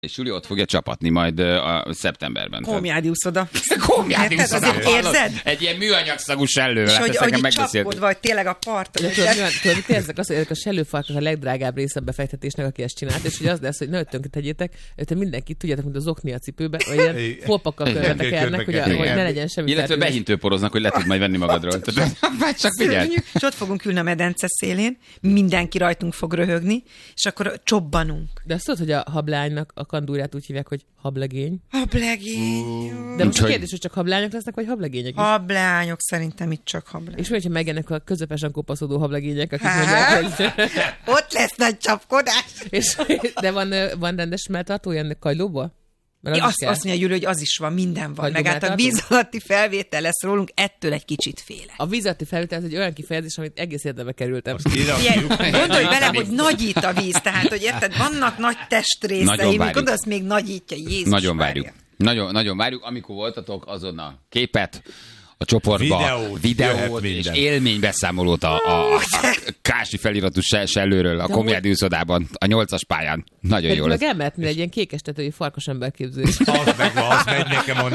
És Júli ott fogja csapatni majd a szeptemberben. Komjádi úszoda. Komjádi úszoda. Azért érzed? Egy ilyen műanyagszagú sellővel. És hogy csapkod vagy tényleg a parton. Tudod, érzek azt, hogy a sellőfarkas a legdrágább része a befektetésnek, aki ezt csinált, és hogy az lesz, hogy ne tönkre tegyétek, te mindenkit tudjátok, mint az okni a cipőbe, vagy ilyen folpakkal körbetekernek, hogy ne legyen semmi. Illetve behintőporoznak, hogy le tud majd venni magadról. Csak figyelj. És ott fogunk ülni a medence szélén, mindenki rajtunk fog röhögni, és akkor csobbanunk. De azt tudod, hogy a hablánynak a kandúrát úgy hívják, hogy hablegény? Hablegény. De most a kérdés, hogy csak hablányok lesznek, vagy hablegények is? Hablányok, szerintem itt csak hablány. És hogyha megjelennek a közepesen kopaszodó hablegények, akik mondják, hogy... Ott lesz nagy csapkodás. De van rendes melltartó ilyen kagylóból? Azt mondja Gyuri, hogy az is van, minden van. Meg hát a víz alatti felvétel lesz rólunk, ettől egy kicsit félek. A víz alatti felvétel az egy olyan kifejezés, amit egész érdembe kerültem. Gondolj bele, hogy nagyít a víz, tehát, hogy érted, vannak nagy testrészei, mikor azt még nagyítja, Jézus. Nagyon várjuk. Nagyon várjuk, amikor voltatok azon a képet, a csoportba, videót és élménybeszámolót a Kási feliratú sellőről a Komjádi úszodában, a 8-as pályán. Nagyon jó lesz. Meg elmehetnél egy ilyen kékestetői farkas emberképzés. Az megy nekem a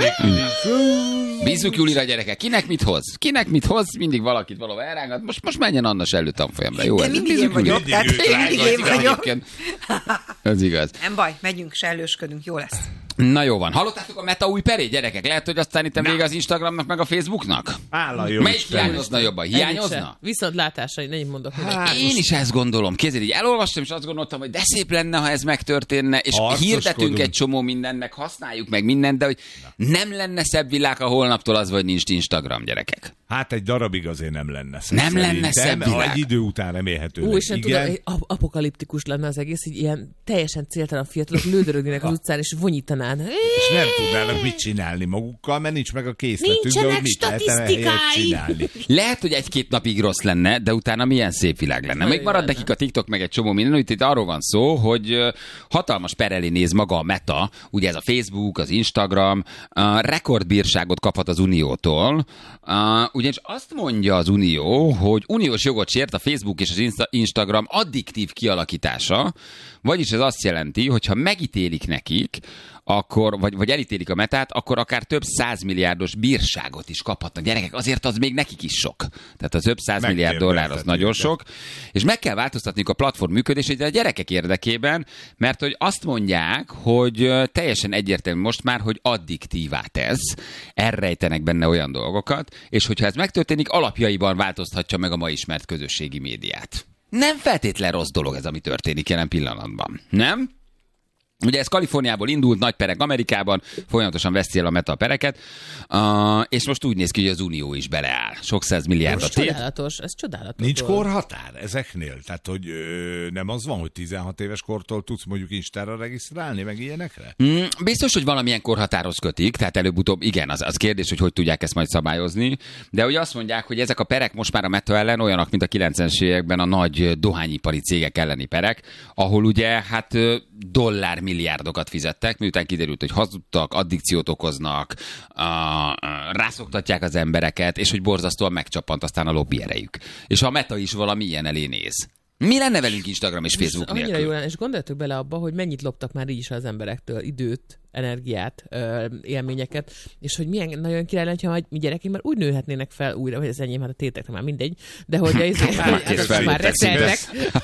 Bízzuk Julira, gyerekek. Kinek mit hoz? Mindig valakit valahol elrángat. Most menjen Anna sellő tanfolyamra. Jó, ez mindig én vagyok. Mindig én vagyok. Ez igaz. Nem baj, megyünk, sellősködünk, jó lesz. Na jó van. Hallottátok a Meta új perét, gyerekek? Lehet, hogy aztán itt vége az Instagramnak, meg a Facebooknak? Melyik hiányozna jobban? Hiányozna? Viszontlátásai, nem mondok. Én is ezt gondolom. Kézzel így elolvastam, és azt gondoltam, hogy de szép lenne, ha ez megtörténne, és hirdetünk egy csomó mindent, meg használjuk meg mindent, de hogy nem lenne szebb világ, ha holnaptól az, vagy nincs Instagram, gyerekek. Hát egy darabig azért nem lenne szebb. Nem lenne szebb világ. Egy idő után remélhetőleg. És nem tudom, apokaliptikus lenne az egész, így ilyen teljesen céltalan fiatalok lődörögnének az utcán, és vonyítanák. És nem tudnának mit csinálni magukkal, mert nincs meg a készletünk, de hogy mit lehetne csinálni. Lehet, hogy egy-két napig rossz lenne, de utána milyen szép világ lenne. Még marad nekik a TikTok, meg egy csomó minden, hogy itt arról van szó, hogy hatalmas per elé néz maga a Meta, ugye ez a Facebook, az Instagram, rekordbírságot kaphat az Uniótól, ugyanis azt mondja az Unió, hogy uniós jogot sért a Facebook és az Instagram addiktív kialakítása, vagyis ez azt jelenti, hogy ha megítélik nekik, akkor, vagy elítélik a Metát, akkor akár több 100 milliárdos bírságot is kaphatnak. Gyerekek, azért az még nekik is sok. Tehát az több 100 milliárd dollár az nagyon sok. És meg kell változtatniuk a platform működését a gyerekek érdekében, mert hogy azt mondják, hogy teljesen egyértelmű most már, hogy addiktívá tesz, elrejtenek benne olyan dolgokat, és hogyha ez megtörténik, alapjaiban változtatja meg a ma ismert közösségi médiát. Nem feltétlen rossz dolog ez, ami történik jelen pillanatban. Nem? Ugye ez Kaliforniából indult, nagy perek Amerikában, folyamatosan veszi el a Meta a pereket, és most úgy néz ki, hogy az Unió is beleáll. Sok 100 milliárdot tét. Ez csodálatos. Nincs korhatár ezeknél? Tehát, hogy nem az van, hogy 16 éves kortól tudsz mondjuk Instára regisztrálni, meg ilyenekre? Biztos, hogy valamilyen korhatárhoz kötik, tehát előbb-utóbb igen, az kérdés, hogy tudják ezt majd szabályozni, de ugye azt mondják, hogy ezek a perek most már a Meta ellen olyanok, mint a 90-es években a nagy dohányipari cégek elleni perek, ahol ugye hát dollármilliárdokat fizettek, miután kiderült, hogy hazudtak, addikciót okoznak, rászoktatják az embereket, és hogy borzasztóan megcsapant aztán a lobby erejük. És a Meta is valami ilyen elé néz. Mi lenne velünk Instagram és Facebook nélkül? Annyira jó lenne, és gondoljatok bele abba, hogy mennyit loptak már így is az emberektől, időt, energiát, élményeket, és hogy milyen nagyon király lenne, ha mi gyerekeink már úgy nőhetnének fel újra, vagy az enyém, hát a téteknek már mindegy, de hogy már reszeltek,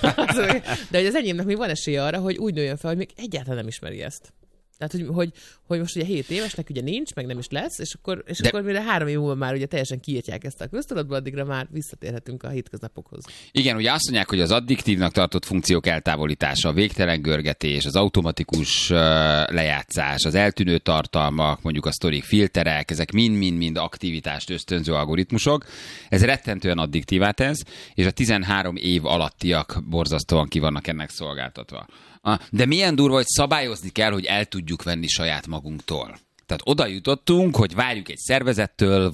de hogy az enyémnek még van esélye arra, hogy úgy nőjön fel, hogy még egyáltalán nem ismeri ezt. Tehát, hogy most ugye 7 évesnek ugye nincs, meg nem is lesz, és akkor mire 3 év múlva már ugye teljesen kiírtják ezt a köztudatba, addigra már visszatérhetünk a hétköznapokhoz. Igen, ugye azt mondják, hogy az addiktívnak tartott funkciók eltávolítása, a végtelen görgetés, az automatikus lejátszás, az eltűnő tartalmak, mondjuk a sztorik filterek, ezek mind-mind aktivitást ösztönző algoritmusok. Ez rettentően addiktívá tesz, és a 13 év alattiak borzasztóan ki vannak ennek szolgáltatva. De milyen durva, hogy szabályozni kell, hogy el tudjuk venni saját magunktól. Tehát oda jutottunk, hogy várjuk egy szervezettől,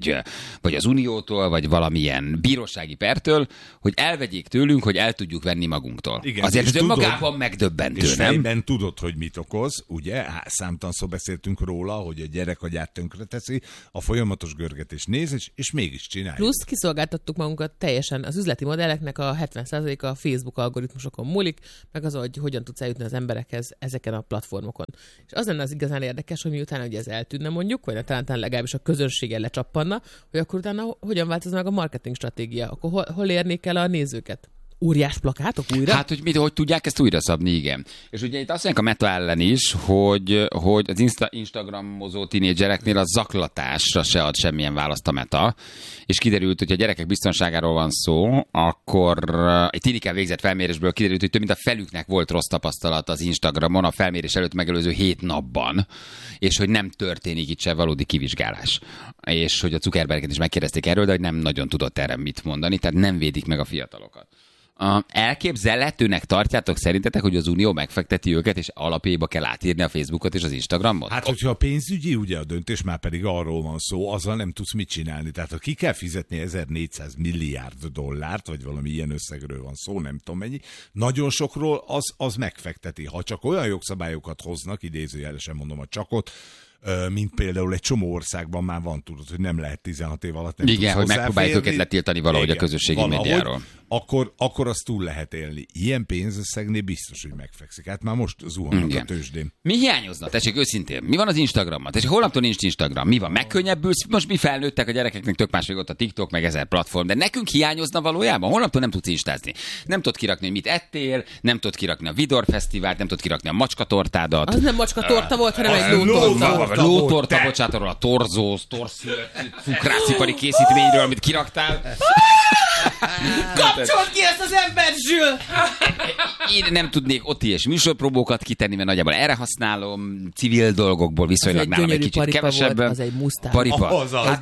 vagy az Uniótól, vagy valamilyen bírósági pertől, hogy elvegyék tőlünk, hogy el tudjuk venni magunktól. Igen, azért ez önmagában megdöbbentő, és nem? fejben tudod, hogy mit okoz, ugye? Számtalanszor beszéltünk róla, hogy a gyerek agyát tönkreteszi, a folyamatos görgetés néz, és mégis csináljuk. Plusz kiszolgáltattuk magunkat teljesen. Az üzleti modelleknek a 70%-a a Facebook algoritmusokon múlik, meg az, hogy hogyan tudsz eljutni az emberekhez ezeken a platformokon. És az lenne az igazán érdekes, hogy miután ugye ez eltűnne mondjuk, vagy talán legalábbis a közönséggel lecsappanna, hogy akkor utána hogyan változna meg a marketing stratégia, akkor hol érnék el a nézőket? Óriás plakátok újra? Hát, hogy tudják ezt újra szabni, igen. És ugye itt azt mondják a Meta ellen is, hogy az instagramozó tínédzsereknél a zaklatásra se ad semmilyen választ a Meta, és kiderült, hogy a gyerekek biztonságáról van szó, akkor egy tínikkel végzett felmérésből kiderült, hogy több mint a felüknek volt rossz tapasztalat az Instagramon a felmérés előtt megelőző 7 napban, és hogy nem történik itt se valódi kivizsgálás. És hogy a Zuckerberget is megkérdezték erről, de hogy nem nagyon tudott erre mit mondani, tehát nem védik meg a fiatalokat. Elképzelhetőnek tartjátok szerintetek, hogy az Unió megfekteti őket, és alapjaiba kell átírni a Facebookot és az Instagramot? Hát, hogyha a pénzügyi ugye a döntés, már pedig arról van szó, azzal nem tudsz mit csinálni. Tehát, ha ki kell fizetni 1400 milliárd dollárt, vagy valami ilyen összegről van szó, nem tudom mennyi, nagyon sokról az megfekteti. Ha csak olyan jogszabályokat hoznak, idézőjelesen mondom a csakot, mint például egy csomó országban már van, tudod, hogy nem lehet 16 év alatt nem igen, hogy megpróbáljuk őket letiltani valahogy a közösségi médiáról. Akkor azt túl lehet élni. Ilyen pénzösszegnél biztos, hogy megfekszik. Hát már most zuhannak a tőzsdén. Mi hiányozna? Tessék, őszintén. Mi van az Instagrammal? Tessék, holnaptól nincs Instagram. Mi van? Megkönnyebbülsz? Most mi felnőttek, a gyerekeknek tök más, hogy ott a TikTok, meg 1000 platform. De nekünk hiányozna valójában? Holnaptól nem tudsz instázni. Nem tudod kirakni, hogy mit ettél, nem tudod kirakni a Vidor Fesztivált, nem tudod kirakni a macskatortádat. Az nem macskatorta volt, hanem egy lótorta. Lótorta, bocsánat, arról a torzóz, cukrászipari készítményről, amit kiraktál. Kapcsold ki ezt az embert, Zsül! Én nem tudnék ott ilyes műsorpróbókat kitenni, mert nagyjából erre használom, civil dolgokból viszonylag nálam egy kicsit kevesebben. Volt, az egy musztár. Paripa. Hát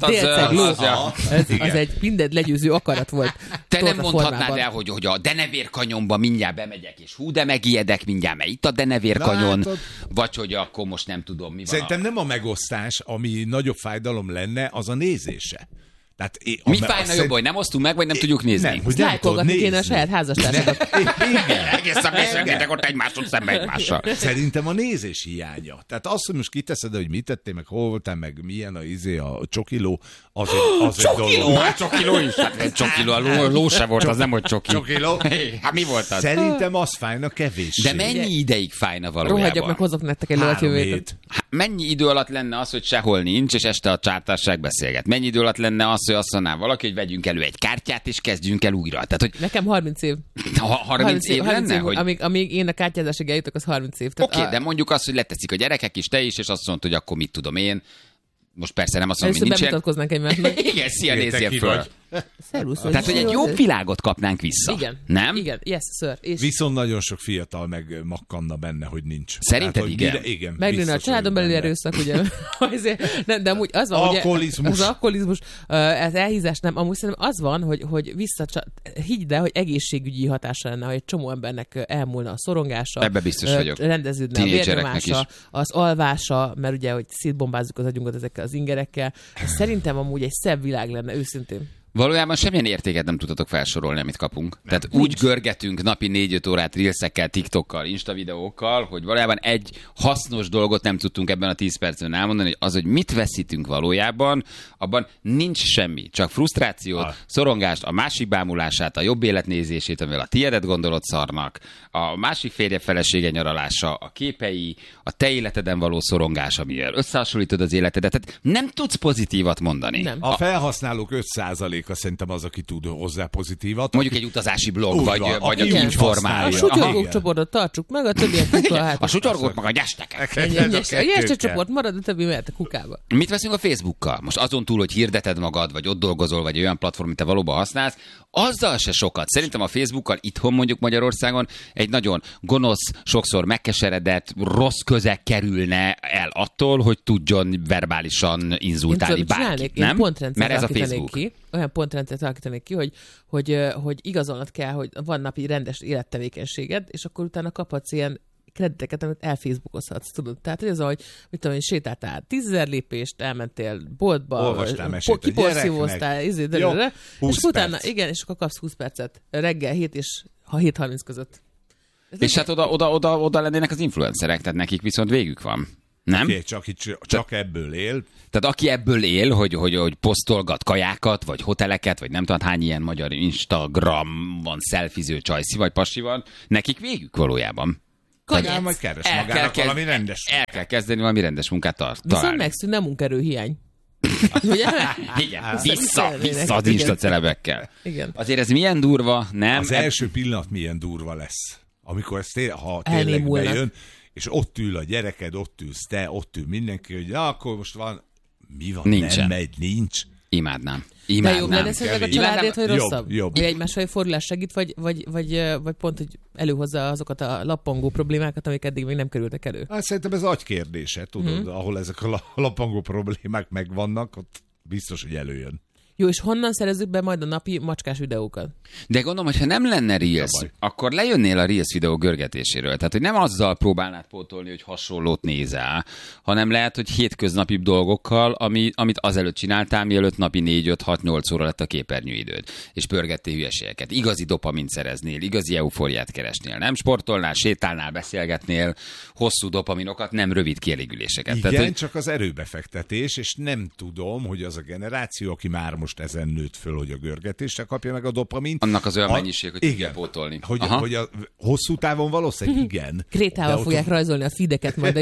az egy mindent legyőző akarat volt. Te nem mondhatnád el, hogy a Denevér kanyonba mindjárt bemegyek, és hú, de megijedek mindjárt, mert itt a Denevér kanyon, vagy hogy akkor most nem tudom, mi van. Szerintem nem a megosztás, ami nagyobb fájdalom lenne, az a nézése. Tehát mi fájna jobb, hogy nem osztunk meg, vagy nem tudjuk nézni? Nem, hogy lájkolgatni kéne a saját házastársadat. Igen. Egész nap beszélgetek ott egymástól szembe egymással. Szerintem a nézés hiánya. Tehát azt, hogy most kiteszed, hogy mit tettél, meg hol voltál, meg milyen a csokiló, az egy dolog. Már csokiló is? Hát csokiló, a ló se volt, az nem volt csoki. Csokiló? Hát mi volt az? Szerintem az fájna kevéssé. De mennyi ideig fájna valójában? Rohadjak meg, hozok nektek egy lótyövőt. Mennyi idő alatt lenne az, hogy sehol nincs, és este a csártárság beszélget? Mennyi idő alatt lenne az, hogy azt mondaná valaki, hogy vegyünk elő egy kártyát, és kezdjünk el újra? Tehát, hogy... Nekem 30 év. 30 év lenne? Hogy... Amíg én a kártyázásig eljutok, az 30 év. Oké, de mondjuk azt, hogy leteszik a gyerekek is, te is, és azt mondod, hogy akkor mit tudom én. Most persze nem azt mondom, hogy nincsen. Bemutatkoznánk egymásnak. Igen, szia, nézzél föl. Szervusz, tehát, hogy egy jobb világot kapnánk vissza. Igen. Nem? Igen, yes, sir. És... Viszont nagyon sok fiatal meg makkanna benne, hogy nincs. Szerinted tehát, igen? Megnőne a családon belül erőszak, ugye? de amúgy az van, alkoholizmus. Ugye, az alkoholizmus, ez elhízás, nem. Amúgy szerintem az van, hogy higgy el, hogy egészségügyi hatása lenne, hogy egy csomó embernek elmúlna a szorongása. Ebbe biztos vagyok. Rendeződne a vérnyomása, az alvása, mert ugye, hogy szétbombázzuk az agyunkat ezekkel az ingerekkel. Szerintem amúgy egy szebb világ lenne, őszintén. Valójában semmilyen értéket nem tudtatok felsorolni, amit kapunk. Nem, tehát úgy görgetünk napi 4-5 órát reelsekkel, TikTokkal, Insta videókkal, hogy valójában egy hasznos dolgot nem tudtunk ebben a 10 percben elmondani, hogy az, hogy mit veszítünk valójában, abban nincs semmi. Csak frusztrációt, szorongást, a másik bámulását, a jobb életnézését, amivel a tiédet gondolod szarnak, a másik férje felesége nyaralása, a képei, a te életeden való szorongás, amivel összehasonlítod az életedet. Tehát nem tudsz pozitívat mondani. Nem. A felhasználók 5%-a szerintem az, aki tud hozzá pozitívat. Mondjuk egy utazási blog, vagy a informál. A sutyorgók csoportot tartsuk meg, a többiek kuka. A sutyorgók meg a gyestekek. A gyestek csoport marad, a többi mehet a kukába. Mit veszünk a Facebookkal? Most azon túl, hogy hirdeted magad, vagy ott dolgozol, vagy olyan platform, amit te valóban használsz, azzal se sokat. Szerintem a Facebookkal itthon mondjuk Magyarországon egy nagyon gonosz, sokszor megkeseredett, rossz közeg kerülne el attól, hogy tudjon verbálisan inzultálni bárkit, nem? Mert ez a Facebook. Olyan pontrendszert alakítanék ki, hogy igazolnod kell, hogy van napi rendes élettevékenységed, és akkor utána kaphatsz ilyen krediteket, amit elfacebookozhatsz, tudod. Tehát, hogy az, hogy mit tudom én, sétáltál 10 000 lépést, elmentél boltba, kiporszívóztál, és utána, igen, és akkor kapsz 20 percet reggel 7 és 7:30 között. És hát oda lennének az influencerek, tehát nekik viszont végük van. Nem? Okay, csak ebből él. Tehát aki ebből él, hogy posztolgat kajákat, vagy hoteleket, vagy nem tudom, hány ilyen magyar Instagram van, szelfiző csajszi, vagy pasi van, nekik végük valójában. Kanyál majd keres magának valami rendes. El kell kezdeni valami rendes munkát találni. Viszont megszűnne a munkaerőhiány. Ugye? Igen, vissza az instacelebekkel. Igen. Azért ez milyen durva, nem? Az első pillanat milyen durva lesz. Amikor ez ha tényleg bejön, és ott ül a gyereked, ott ülsz te, ott ül mindenki, hogy akkor most van, mi van, nincsen. Nem megy, nincs. Imádnám. De jobb lenne szerinted a családét, vagy rosszabb? Jobb. Hogy egymásfaj fordulás segít, vagy pont, hogy előhozza azokat a lappangó problémákat, amik eddig még nem kerültek elő? Hát szerintem ez agykérdése, tudod, ahol ezek a lappangó problémák megvannak, ott biztos, hogy előjön. Jó, és honnan szerezzük be majd a napi macskás videókat? De gondolom, hogy ha nem lenne Reels, akkor lejönnél a Reels videó görgetéséről. Tehát, hogy nem azzal próbálnád pótolni, hogy hasonlót nézel, hanem lehet, hogy hétköznapi dolgokkal, amit azelőtt csináltál, mielőtt napi 4-5-6-8 óra lett a képernyőidőd. És pörgettél hülyeségeket. Igazi dopamint szereznél, igazi eufóriát keresnél. Nem sportolnál, sétálnál, beszélgetnél, hosszú dopaminokat, nem rövid kielégüléseket. Igen, tehát, csak az erőbefektetés, és nem tudom, hogy az a generáció, aki már most ezen nőtt föl, hogy a görgetésre kapja meg a dopamint. Annak az olyan mennyiség, hogy tudja pótolni. Hogy a hosszú távon valószínűleg igen. Krétával fogják rajzolni a feedeket majd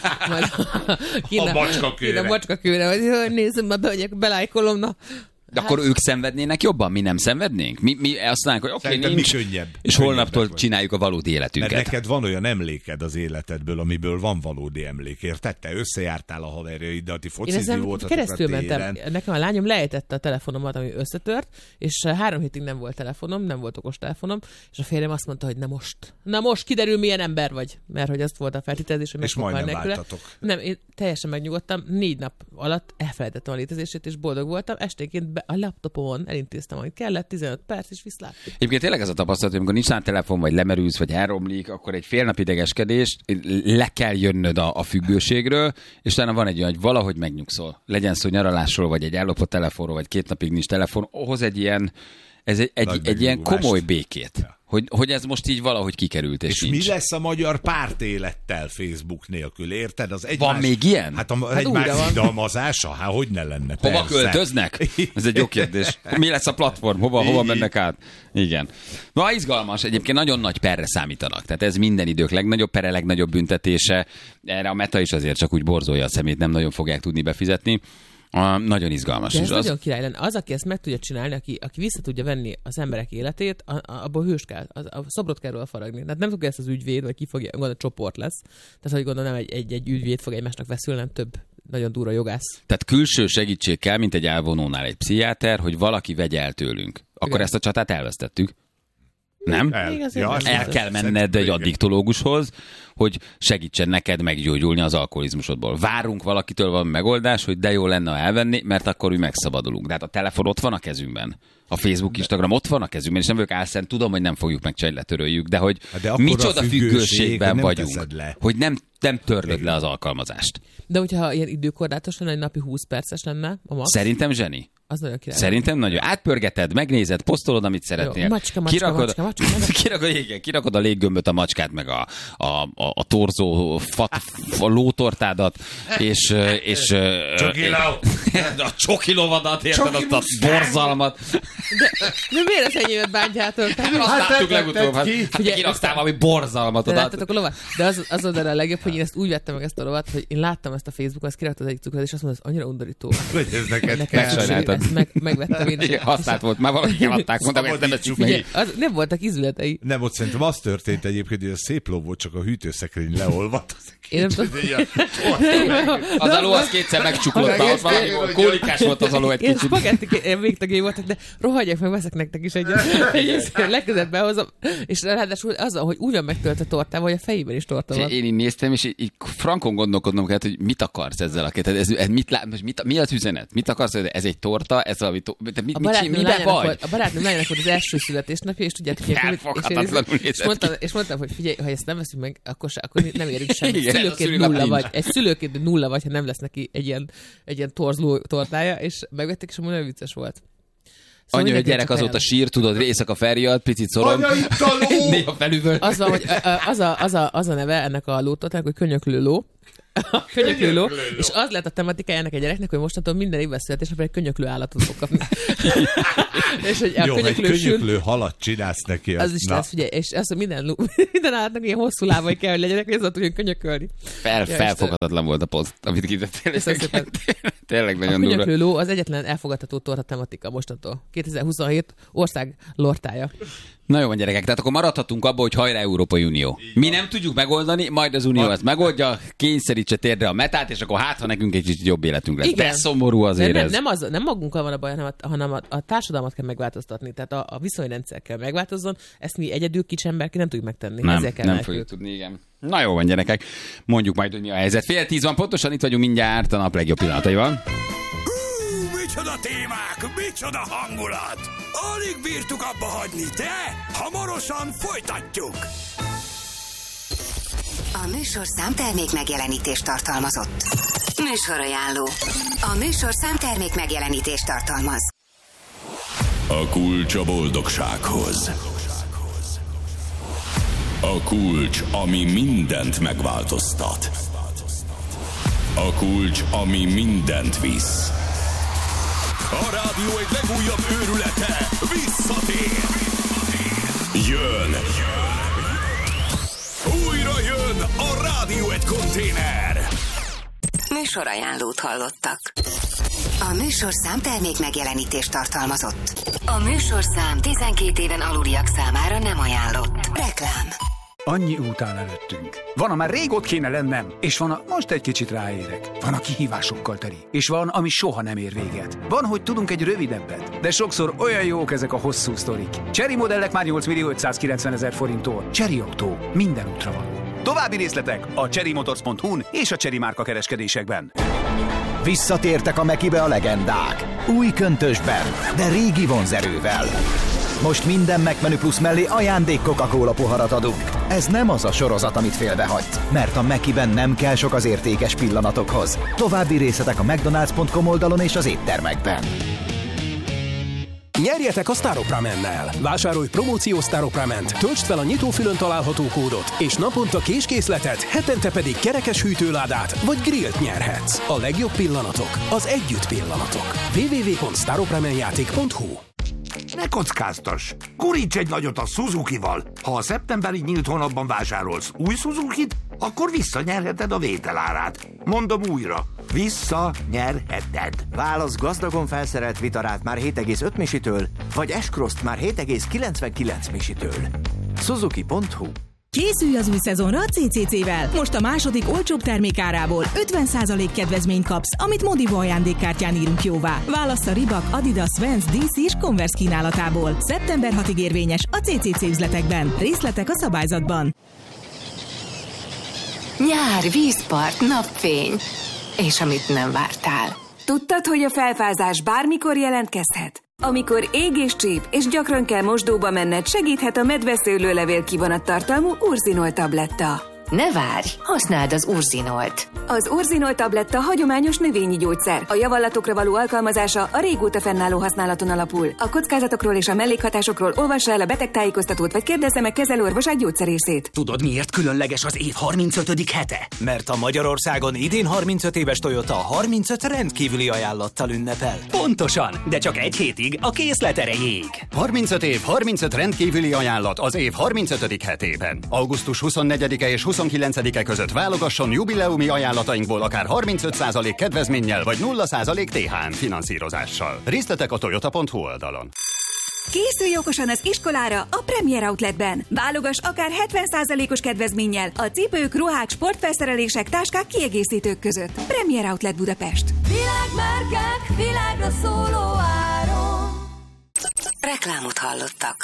a macskakőre. A macskakőre, hogy nézzem, már belájkolom, na. De akkor ők szenvednének jobban, mi nem szenvednénk? Mi azt mondjuk, hogy oké, nincs, mi könnyebb. És holnaptól csináljuk a valódi életünket. Mert neked van olyan emléked az életedből, amiből van valódi emlék, érted? Te összejártál a haverjaiddal, ti focizni voltatok keresztül mentem. Nekem a lányom lejtette a telefonomat, ami összetört, és 3 hétig nem volt telefonom, nem volt okostelefonom, és a férjem azt mondta, hogy na most kiderül, milyen ember vagy. Mert hogy azt volt a feltételezés, hogy és majdnem váltatok. Nem, én teljesen megnyugodtam, 4 nap alatt elfelejtettem a létezését, és boldog voltam. Esténként a laptopon elintéztem, amit kellett, 15 perc, és viszlát. Egyébként tényleg ez a tapasztalat, hogy amikor nincs rá telefon, vagy lemerülsz, vagy elromlik, akkor egy fél nap idegeskedés, le kell jönnöd a függőségről, és utána van egy olyan, hogy valahogy megnyugszol. Legyen szó nyaralásról, vagy egy ellopott telefonról, vagy 2 napig nincs telefon, ahhoz egy ilyen, egy ilyen komoly békét. Ja. Hogy ez most így valahogy kikerült, és nincs. Mi lesz a magyar pártélettel Facebook nélkül, érted? Az van még ilyen? Hát egymás szidalmazása? Hát hogy ne lenne? Hova költöznek? Ez egy jó kérdés. Mi lesz a platform? Hova mennek át? Igen. Na, izgalmas. Egyébként nagyon nagy perre számítanak. Tehát ez minden idők legnagyobb pere, legnagyobb büntetése. Erre a Meta is azért csak úgy borzolja a szemét, nem nagyon fogják tudni befizetni. Nagyon izgalmas. De ez nagyon király lenne. Az, aki ezt meg tudja csinálni, aki vissza tudja venni az emberek életét, abból hős kell. A szobrot kell róla faragni. Tehát nem tudja ezt az ügyvéd, vagy ki fogja, gondolom, csoport lesz. Tehát, hogy gondolom, nem egy ügyvéd fog egymásnak veszülni, nem több nagyon durva jogász. Tehát külső segítség kell, mint egy elvonónál egy pszichiáter, hogy valaki vegye el tőlünk. Akkor igen. Ezt a csatát elvesztettük. Nem? El kell menned egy addiktológushoz, hogy segítsen neked meggyógyulni az alkoholizmusodból. Várunk valakitől valami megoldás, hogy de jó lenne, ha elvenni, mert akkor úgy megszabadulunk. De hát a telefon ott van a kezünkben. A Facebook, Instagram ott van a kezünkben, és nem vagyok álszent, tudom, hogy nem fogjuk megcsinálni, letöröljük, de hogy micsoda függőségben vagyunk, hogy nem törlöd le az alkalmazást. De hogyha ilyen időkorlátos lenne, egy napi 20 perces lenne a max? Szerintem zseni. Az nagyon király. Szerintem nagyon. Átpörgeted, megnézed, posztolod, amit szeretnél. Jó, macska. Kirakod a léggömböt, a macskát, meg a torzó lótortádat, és a csokilovadat, érted, azt a borzalmat. De miért az enyémet bántjátok? Azt láttuk legutóbb. Hát kiraktál valami borzalmat oda. De az volt a legjobb, hogy én ezt úgy vettem meg ezt a lovat, hogy én láttam ezt a Facebookon, ezt kiraktad az egyik cukrot, és azt mondta, ez annyira undorító. Megvettem én. Használt volt, már valaki eladták, mondtam, hogy nem veszünk meg. Nem voltak ízületei. Nem, ott szerintem az történt egyébként, hogy a szép ló volt, csak a hűtőszekrény leolvadt. Az a ló az kétszer megcsuklott, ott valami Kólikás volt az aló egy Ilyen kicsit. spagetti végtagé voltak, de rohadjak meg, veszek nektek is egyet. Legközelebb behozom. És ráadásul azzal, hogy úgy van megtölt a tortával, hogy a fejében is torta van. Én így néztem, és így frankon gondolkodnom kellett, hogy mit akarsz ezzel a két. Mi az üzenet? Mit akarsz? Ez egy torta? Ez valami miben vagy? A barátnőm lányának volt az első születésnapja, és tudjátok, és mondtam, hogy figyelj, ha ezt nem veszünk meg, akkor nem érünk semmit. Egy szülőként nulla vagy, ha nem lesz neki egy ilyen torzló tortája, és megvették, és nagyon vicces volt. Szóval anya, hogy gyerek azóta sír, tudod, éjszaka felriadt, picit szorom. Néha felüvöl. Az van, hogy az a neve ennek a lótortának, hogy könyöklő ló. Könyöklő ló, és az lett a tematikája ennek a gyereknek, hogy mostantól minden évben születésnapra egy könyöklő állatot fog kapni. És hogy jó, egy könyöklő halat csinálsz neki. Az is lesz, figyelj, és azt, hogy minden állatnak ilyen hosszú lábai kell, hogy legyenek, hogy ezzel tudjon könyökölni. Felfoghatatlan volt a poszt, amit kitettél. Tényleg nagyon durva. A könyöklő ló az egyetlen elfogadható torta tematika mostantól. 2027 ország lortája. Na jó van, gyerekek, tehát akkor maradhatunk abba, hogy hajrá Európai Unió. Mi nem tudjuk megoldani, majd az Unió ezt megoldja, kényszerítse térdre a metát, és akkor ha nekünk egy kicsit jobb életünk lesz. De szomorú azért ez. Nem magunkkal van a baj, hanem a társadalmat kell megváltoztatni. Tehát a viszonyrendszer kell megváltozzon, ezt mi egyedül kicsemberként nem tudjuk megtenni. Nem fogjuk tudni, igen. Na jó van, gyerekek, mondjuk majd, hogy mi a helyzet. 9:30 van, pontosan itt vagyunk mindjárt a nap legjobb pillanataival. Micsoda témák, micsoda hangulat! Alig bírtuk abba hagyni, de hamarosan folytatjuk! A műsorszám termék megjelenítést tartalmazott. Műsorajánló. A műsorszám termék megjelenítést tartalmaz. A kulcs a boldogsághoz. A kulcs, ami mindent megváltoztat. A kulcs, ami mindent visz. A rádió egy legújabb őrülete visszatér. Jön. Újra jön a Rádió egy konténer. Műsorajánlót hallottak. A műsorszám termék megjelenítést tartalmazott. A műsorszám 12 éven aluliak számára nem ajánlott. Reklám. Annyi út áll előttünk. Van, már rég ott kéne lennem, és van, most egy kicsit ráérek. Van, a kihívásokkal teli, és van, ami soha nem ér véget. Van, hogy tudunk egy rövidebbet, de sokszor olyan jók ezek a hosszú sztorik. Chery modellek már 8.590.000 forinttól. Chery Autó, minden útra való. További részletek a cherrymotors.hu-n és a Chery márka kereskedésekben. Visszatértek a Mekibe a legendák. Új köntösben, de régi vonzerővel. Most minden McMenü Plus mellé ajándék Coca-Cola poharat adunk. Ez nem az a sorozat, amit félbehagyt, mert a Mekiben nem kell sok az értékes pillanatokhoz. További részletek a McDonald's.com oldalon és az éttermekben. Nyerjetek a Staropramen-nel! Vásárolj promóciós Staroprament, töltsd fel a nyitófülön található kódot, és naponta késkészletet, hetente pedig kerekes hűtőládát vagy grillt nyerhetsz. A legjobb pillanatok, az együtt pillanatok. www.staropramenjáték.hu. Ne kockáztass! Guríts egy nagyot a Suzuki-val! Ha a szeptemberi nyílt hónapban vásárolsz új Suzukit, akkor visszanyerheted a vételárát. Mondom újra, visszanyerheted. Válasz gazdagon felszerelt Vitarát már 7,5 misitől, vagy S-Cross-t már 7,99 misitől. Suzuki.hu. Készülj az új szezonra a CCC-vel! Most a második olcsóbb termékárából 50% kedvezményt kapsz, amit Modivo ajándékkártyán írunk jóvá. Válassz a Reebok, Adidas, Vans, DC és Converse kínálatából. Szeptember 6-ig érvényes a CCC üzletekben. Részletek a szabályzatban. Nyár, vízpart, napfény. És amit nem vártál. Tudtad, hogy a felfázás bármikor jelentkezhet? Amikor ég és csíp, és gyakran kell mosdóba menned, segíthet a medveszőlőlevél kivonattartalmú Urzinol tabletta. Ne várj, használd az Urzinolt. Az Urzinol tabletta hagyományos növényi gyógyszer. A javallatokra való alkalmazása a régóta fennálló használaton alapul. A kockázatokról és a mellékhatásokról olvassa el a betegtájékoztatót, vagy kérdezze meg kezelőorvosát gyógyszerészét. Tudod, miért különleges az év 35. hete? Mert a Magyarországon idén 35 éves Toyota 35 rendkívüli ajánlattal ünnepel. Pontosan, de csak egy hétig a készlet erejéig. 35 év, 35 rendkívüli ajánlat az év 35. hetében. Augusztus 24-e és 29-e között válogasson jubileumi ajánlatainkból akár 35% kedvezménnyel vagy 0% THM finanszírozással. Részletek a toyota.hu oldalon. Készülj okosan az iskolára a Premier Outletben. Válogass akár 70%-os kedvezménnyel a cipők, ruhák, sportfelszerelések, táskák, kiegészítők között. Premier Outlet Budapest. Világmárkás a szóló áron. Reklámot hallottak.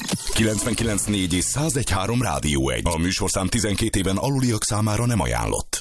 99.4 és 101.3 Rádió 1. A műsorszám 12 éven aluliak számára nem ajánlott.